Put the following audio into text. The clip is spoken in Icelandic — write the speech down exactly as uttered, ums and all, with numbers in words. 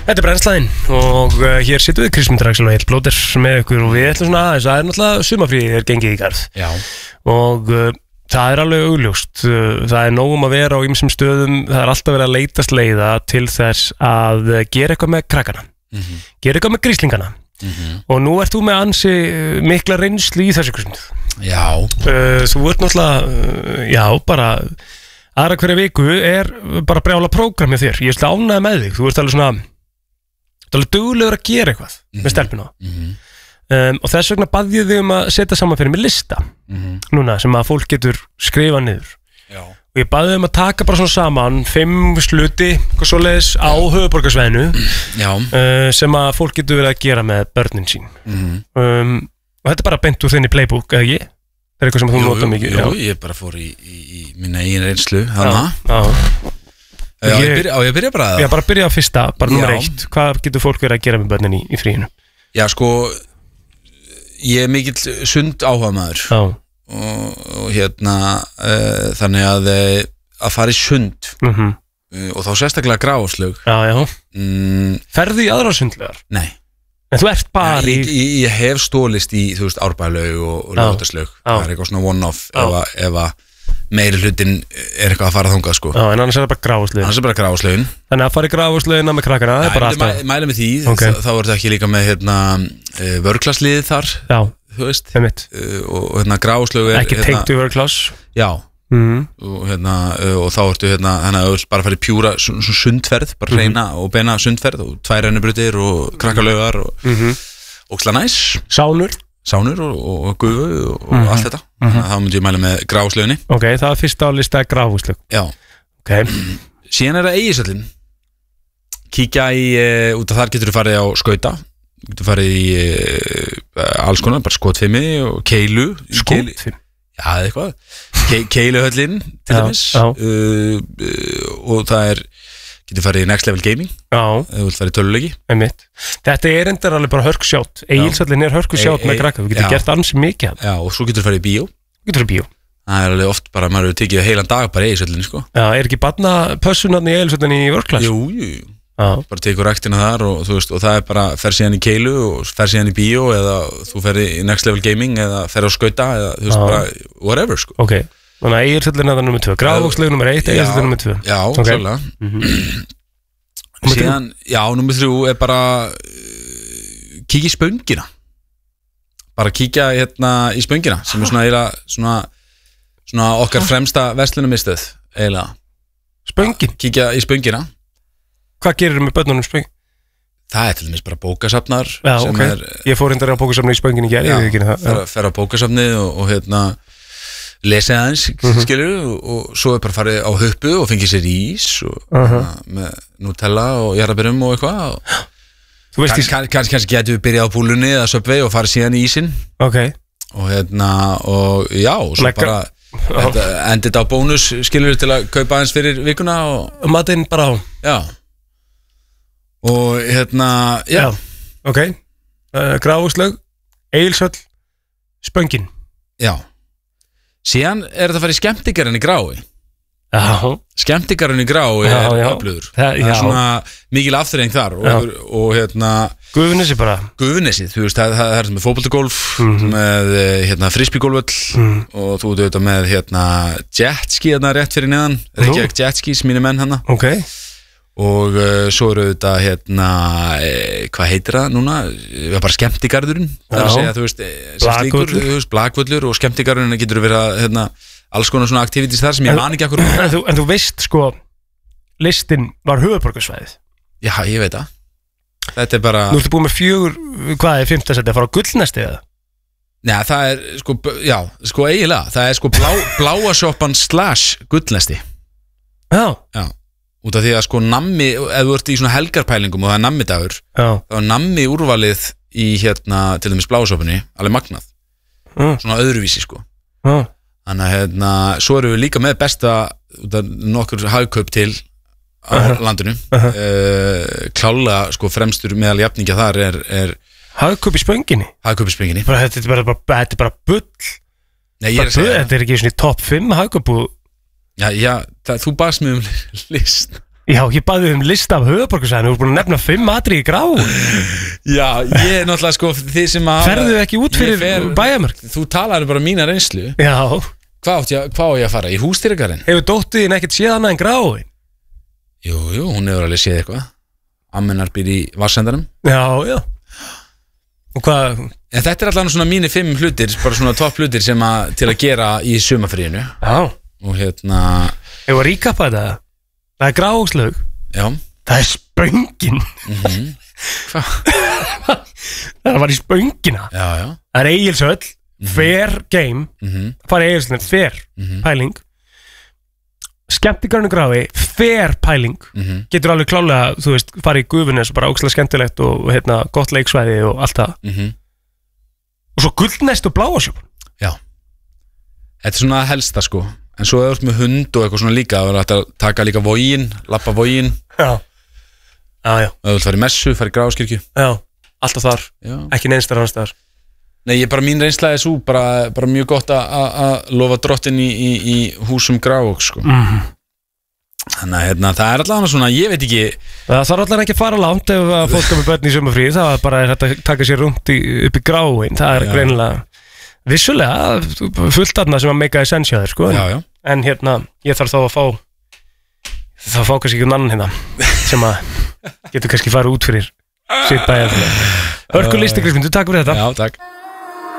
Þetta er Brennslæðin og uh, hér sittum við Kristmundur Axel og Egill Blóter með ykkur og við ætlum svona aðeins, það er náttúrulega sumarfríð er gengið í garð. Já. Og uh, það er alveg augljóst, uh, það er nógum að vera á ýmsum stöðum, það er alltaf verið að leitast leiða til þess að uh, gera eitthvað með krakkana, mm-hmm. gera eitthvað með gríslingana mm-hmm. og nú ert þú með ansi mikla reynslu í þessu Kristmundur. Já. Uh, þú ert náttúrulega, uh, já, bara aðra hverja viku er bara brjála prógram hjá þér, ég er svolítið ánægð með þig, þú ert alveg svona Það er alveg duglegur að gera eitthvað mm-hmm. með stelpuna mm-hmm. um, og þess vegna bað ég þig um að setja saman fyrir mig lista mm-hmm. núna sem að fólk getur skrifað niður Já. Og ég baði þig um að taka bara svona saman fimm sluti, eitthvað svoleiðis á höfuðborgarsvæðinu uh, sem að fólk getur verið að gera með börnin sín mm-hmm. um, og þetta er bara beint úr þinni playbook, eða ekki? Það er eitthvað sem þú nota mikið Jú, ég bara fór í, í, í minna eigin reynslu hana Já Já, ég byrja, á ég að byrja bara það? Já, bara byrja á fyrsta, bara nummer eitt. Hvað getur fólk verið að gera með börnin í, í fríinu? Já, sko, ég er mikill sund áhugamaður og, og hérna, uh, þannig að að fara í sund mm-hmm. uh, og þá sérstaklega Grafarvogsflug. Já, já. Mm, Ferðu í aðra sundlegar? Nei. En þú ert bara ja, í... Ég, ég, ég hef stólist í, þú veist, Árbælaug og, og Laugardalslaug. Það er eitthvað svona one-off ef að, ef að meiri hlutin er eitthvað að fara þangað sko. Já, en annars er það bara Grafarvogsflugin. Annars er bara Grafarvogsflugin. Þannig að fara í Grafarvogsflugina með krakkana, það er bara alltaf. Ég mæla með því, okay. þá er þetta ekki líka með hérna vörklassliðið þar. Já, þú veist. Það er mitt. Og hérna Grafarvogslug er ekki hérna, tengdu vörklass. Já. Mm. Og hérna og þá ertu hérna þannig að bara fara í pjúra sundferð, bara reyna mm. og beina sundferð og tvær rennibrautir og krakkalaugar og mm-hmm. og slanæs. Sánur. Sánur og, og, og gufu og, og mm-hmm. allt þetta mm-hmm. þá myndi ég mæla með Grafarvogsfluginni. Ok, það er fyrsta á lista Grafarvogslug. Já. Ok. Síðan er það Egilshöllin. Kíkja í uh, út af þar getur þú farið á skauta, getur farið í uh, alls konar, bara skotfimi og keilu. Skotfimi? Já, eða eitthvað. Ke Keiluhöllin til dæmis uh, uh, og það er getur farið í Next Level Gaming. Já. Eða þú vilt farið í töluleiki. Einmitt. Þetta er endar alveg bara hörkusjátt. Egilshöllin er hörkusjátt e, e, með krakka. Þú getur já. Gert ansi mikið. Já, og svo getur þú farið í bíó. Getur þú í bíó. Það er alveg oft bara, maður hefur tekið heilan dag bara í Egilshöllinni, sko. Já, er ekki barnapössunarni í Egilshöllinni í vörklass? Jú, jú. Já. Bara tekur ræktina þar og þú veist, og það er bara fer síðan í keilu og fer síðan í bíó eða þú fer í Next Level Gaming eða fer á skauta eða þú veist, bara whatever, sko. Okay. Þannig að Egilshöllin er það nummer tvö. Grafarvogslug nummer eitt, Egilshöllin nummer tvö. Já, okay. Svolítið. Mm-hmm. Síðan, já, nummer þrjú er bara uh, kíkja í Spöngina. Bara kíkja hérna í Spöngina sem er svona eiginlega svona, svona okkar fremsta verslunumiðstöð eiginlega. Spöngin? Kíkja í Spöngina. Hvað gerir þú með börnunum Spöngin? Það er til dæmis bara bókasafnar. Já, ok. Er, ég fór reyndar á bókasafni í Spöngin í gerð. Já, fer, fer á bókasafnið og, og hérna lesið aðeins, mm-hmm. skilur og, og svo er bara farið á huppu og fengið sér ís og uh-huh. með Nutella og jarðarberum og eitthvað og kannski kann, kann, kann, getur við byrjað á búlunni eða Subway og farið síðan í ísinn okay. og hérna og já, og svo Lekka. Bara oh. endið á bónus, skilur til að kaupa aðeins fyrir vikuna og matinn bara á já og hérna, já, já. Ok, uh, Grafarvogslug, Egilshöll, Spöngin. Já. Síðan er þetta að fara í skemmtigarinn í Grái. Já. Skemmtigarinn í Grái er öflugur. Það er svona mikil afþreying þar og, og hérna Gufunesi bara. Gufunesi, þú veist, það, það er með fótboltagólf, mm-hmm. með hérna frisbeególfvöll mm. og þú veit auðvitað með hérna jetski hérna rétt fyrir neðan, eða ekki ekki jetskis, mínir menn hana. Ok. Og uh, svo eru auðvitað hérna, eh, hvað heitir það núna? Það er bara skemmtigarðurinn. Það er að segja, þú veist, slíkur, þú veist, blakvöllur og skemmtigarðurinn getur verið að, hérna, alls konar svona aktivities þar sem ég man ekki akkur um. En þú, en þú veist, sko, listin var höfuðborgarsvæðið. Já, ég veit það. Þetta er bara... Nú ertu búið með fjögur, hvað er fimmta seti að fara á Gullnesti eða? Nei, það er, sko, já, sko eiginlega, það er sko blá, bláasjoppan slash Gullnesti. Já. Já. Út af því að sko nammi, ef þú ert í svona helgarpælingum og það er nammidagur, já. Þá er nammi úrvalið í hérna til dæmis bláasjópunni alveg magnað, mm. svona öðruvísi sko. Mm. Þannig að hérna, svo erum við líka með besta nokkur hagkaup til á uh-huh. landinu, uh-huh. uh, klála sko fremstur meðal jafningja þar er, er hagkaup í Spönginni? Hagkaup í Spönginni. Bara, þetta er bara, bara, þetta er bara bull. Nei, ég er að segja. Þetta er ekki svona í topp fimm hagkaupu. Já, já, það, þú baðst mig um list. Já, ég baði um lista af höfuðborgarsvæðinu. Þú ert búin að nefna fimm atriði í Grá. Já, ég er náttúrulega sko þið sem að Ferðu ekki út fyrir fer, bæjarmörk? Þú talar bara mína reynslu. Já. Hvað átt ég, hvað á ég að fara? Í hústýrigarinn? Hefur dóttir þín ekkert séð annað en Gráin? Jú, jú, hún hefur alveg séð eitthvað. Ammenar býr í Vatnsendanum. Já, já. Og hvað? En þetta er allavega svona mínir fimm hlutir, bara svona topp hlutir sem að til að gera í sumarfríinu. Já. Og hérna Hefur að ríkapa þetta? Það er Gráhúslaug. Já. Það er Spöngin. Mhm. Hvað? Það var í Spöngina. Já, já. Það er Egilshöll, mm-hmm. fair game, mm-hmm. fara í Egilshöll, fair mm-hmm. pæling. Skemmtigarnu Grái, fair pæling. Mm-hmm. Getur alveg klálega, þú veist, fara í Gufunes og bara ógeðslega skemmtilegt og hérna, gott leiksvæði og allt það. Mm-hmm. Og svo Gullnest og Bláasjópan. Já. Þetta er svona helsta sko. En svo hefur við með hund og eitthvað svona líka. Það er að taka líka voginn, lappa voginn. Já. Já, já. Það vil fara í messu, fara í Gráskirkju. Já, alltaf þar. Já. Ekki neinstar annars staðar. Nei, ég bara mín reynslaði svo, bara, bara mjög gott að lofa drottin í, í, í húsum Grávók, sko. Mhm. Þannig að hérna, það er allavega svona, ég veit ekki. Það þarf allavega ekki að fara langt ef að fólk er með börn í sumarfrí. Það er bara að taka sér rundt í, upp í Gráin. Það er greinilega, vissulega, fullt aðna sem að make a sense hjá þér, sko. Já, já. En hérna, ég þarf þá að fá, þá fá kannski ekki um annan hérna, sem að getur kannski farið út fyrir sitt bæjar. Hörku listi, Kristmund, takk fyrir þetta. Já, takk.